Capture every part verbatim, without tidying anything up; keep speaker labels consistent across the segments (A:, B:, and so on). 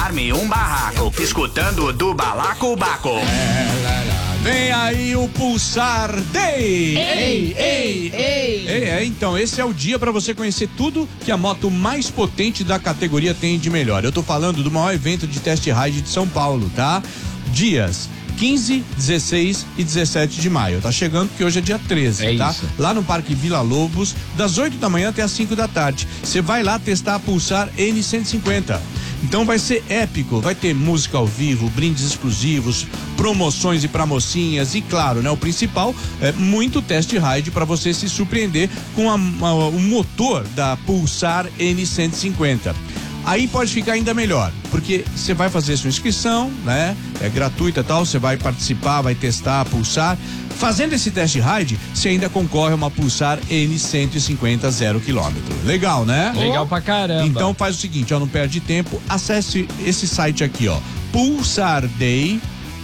A: arme um barraco, escutando do Balacobaco.
B: Vem aí o Pulsar Day!
C: Ei, ei, ei!
B: É, é, então, esse é o dia para você conhecer tudo que a moto mais potente da categoria tem de melhor. Eu tô falando do maior evento de test ride de São Paulo, tá? Dias quinze, dezesseis e dezessete de maio. Tá chegando porque hoje é dia treze,
C: é
B: tá?
C: Isso.
B: Lá no Parque Vila Lobos, das oito da manhã até as cinco da tarde. Você vai lá testar a Pulsar N cento e cinquenta. Então vai ser épico, vai ter música ao vivo, brindes exclusivos, promoções e pra mocinhas e claro, né, o principal é muito test ride para você se surpreender com a, a, o motor da Pulsar N cento e cinquenta. Aí pode ficar ainda melhor, porque você vai fazer sua inscrição, né? É gratuita e tal, você vai participar, vai testar a Pulsar. Fazendo esse test ride, você ainda concorre a uma Pulsar N cento e cinquenta zero quilômetro. Legal, né?
C: Legal pra caramba.
B: Então faz o seguinte, ó, não perde tempo, acesse esse site aqui, ó, pulsarday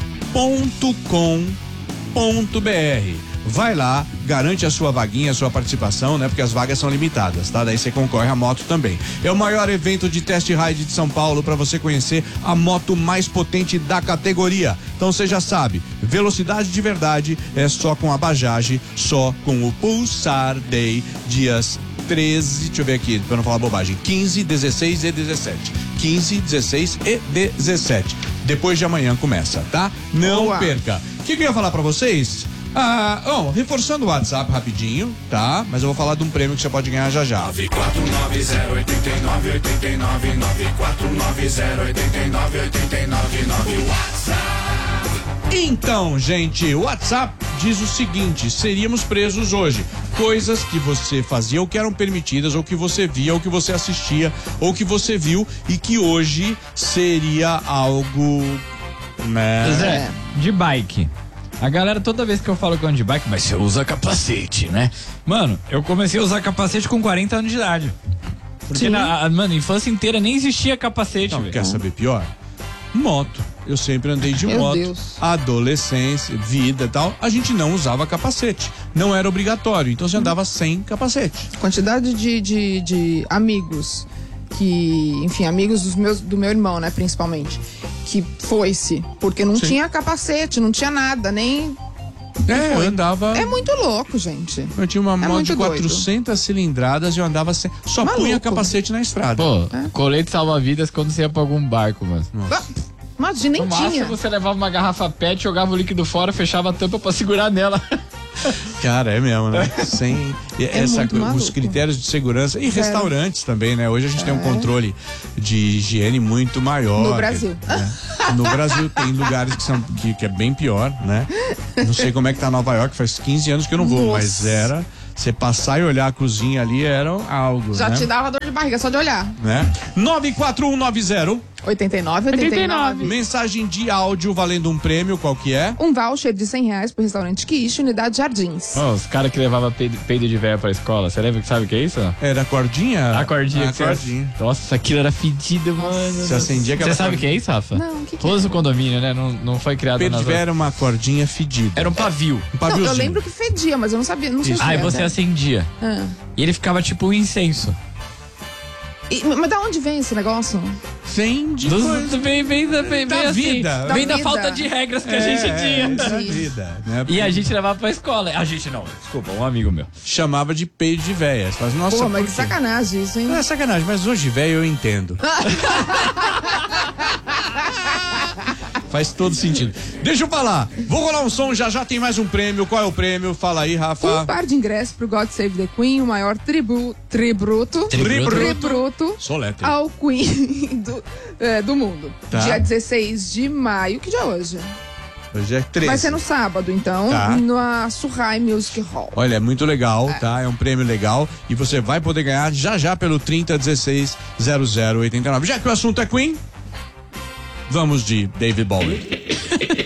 B: ponto com ponto br. Vai lá, garante a sua vaguinha, a sua participação, né? Porque as vagas são limitadas, tá? Daí você concorre à moto também. É o maior evento de test ride de São Paulo para você conhecer a moto mais potente da categoria. Então você já sabe, velocidade de verdade é só com a Bajaj, só com o Pulsar Day, dias treze, deixa eu ver aqui, pra não falar bobagem, quinze, dezesseis e dezessete. quinze, dezesseis e dezessete. Depois de amanhã começa, tá? Não
D: Boa.
B: perca. O que, que eu ia falar pra vocês? Ah, oh, reforçando o WhatsApp rapidinho, tá? Mas eu vou falar de um prêmio que você pode ganhar já já.
E: nove quatro nove zero oito nove oito nove nove quatro nove zero oito nove oito nove nove WhatsApp.
B: Então, gente, o WhatsApp diz o seguinte: seríamos presos hoje. Coisas que você fazia ou que eram permitidas, ou que você via, ou que você assistia, ou que você viu e que hoje seria algo, né?
C: Zé, de bike. A galera, toda vez que eu falo que eu ando de bike, mas você usa capacete, né? Mano, eu comecei a usar capacete com quarenta anos de idade. Porque, na, a, mano, a infância inteira nem existia capacete,
B: Não,
C: velho.
B: quer saber pior? Moto. Eu sempre andei de
D: Meu
B: moto.
D: Deus.
B: Adolescência, vida e tal. A gente não usava capacete. Não era obrigatório. Então você andava sem capacete.
D: Quantidade de, de, de amigos que, enfim, amigos dos meus, do meu irmão, né, principalmente, que foi-se, porque não
B: Sim.
D: tinha capacete, não tinha nada, nem...
B: É, eu andava.
D: É muito louco, gente.
B: Eu tinha uma
D: É
B: moto
D: muito
B: de
D: doido.
B: quatrocentas cilindradas e eu andava sem. Só
D: Maluco.
B: punha capacete na estrada.
C: Pô, colete salva-vidas quando você ia pra algum barco, mano.
D: Ah, Imagina, nem
C: No máximo
D: tinha.
C: você levava uma garrafa pet, jogava o líquido fora, fechava a tampa pra segurar nela.
B: Cara, é mesmo, né? Sem e essa,
D: muito
B: os
D: maluco.
B: critérios de segurança e
D: Sério.
B: restaurantes também, né? Hoje a gente tem um controle de higiene muito maior.
D: No Brasil.
B: né? No Brasil tem lugares que são que, que é bem pior, né? Não sei como é que tá Nova York, faz quinze anos que eu não vou,
D: Nossa.
B: mas era você passar e olhar a cozinha ali era algo,
D: Já
B: né?
D: te dava dor de barriga só de olhar.
B: né? nove quatro um nove zero
D: oitenta e nove, oitenta e nove.
B: mensagem de áudio valendo um prêmio, qual que é?
D: Um voucher de cem reais pro restaurante Quiche, Unidade Jardins.
C: Ó, os caras que levavam peido, peido de véia pra escola, você lembra que sabe o que é isso?
B: Era a cordinha?
C: A cordinha.
B: A
C: que você-
B: cordinha.
C: Nossa, aquilo era fedido, mano.
B: Você acendia aquela
C: Você sabe o que
B: cordinha.
C: é isso, Rafa?
D: Não, o que que
C: Todos o condomínio, né? Não, não foi criado
B: Pedro
C: nas...
B: de véia era uma cordinha fedida.
C: Era um pavio.
B: Um
D: Não,
B: paviozinho.
D: eu lembro que fedia, mas eu não sabia, não sei o que
C: Ah, e
D: era.
C: você acendia.
D: Ah.
C: E ele ficava tipo um incenso.
D: E- mas da onde vem esse negócio?
B: Vem de
C: Dos,
B: coisa.
C: vem, vem, da- vem,
B: Da
C: vem assim,
B: vida.
C: Vem
D: Da
C: da
D: vida.
C: falta de regras que a gente
B: É,
C: tinha.
B: da vida, né?
C: E a gente levava pra escola. A gente não, desculpa, um amigo meu.
B: chamava de peido de véia. Você fala, nossa,
D: Pô,
B: por
D: mas que
B: quê?
D: sacanagem isso, hein?
B: Não é sacanagem, mas hoje velho eu entendo. Faz todo sentido. Deixa eu falar. Vou rolar um som, já já tem mais um prêmio. Qual é o prêmio? Fala aí, Rafa.
D: Um par de ingressos pro God Save the Queen, o maior tribu, tributo,
C: Tributo.
D: tributo
B: Soletre.
D: ao Queen do, é, do mundo.
B: Tá.
D: Dia dezesseis de maio, que dia é hoje?
B: Hoje é treze.
D: Vai ser no sábado, então,
B: Tá.
D: na Surrai Music Hall.
B: Olha, é muito legal, tá? É um prêmio legal e você vai poder ganhar já já pelo trinta dezesseis zero zero oitenta e nove. Já que o assunto é Queen, vamos de David Bowie.